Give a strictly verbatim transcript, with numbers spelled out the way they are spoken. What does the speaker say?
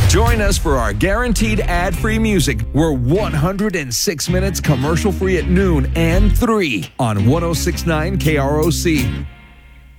Join us for our guaranteed ad-free music. We're one hundred six minutes commercial-free at noon and three on one oh six point nine K R O C.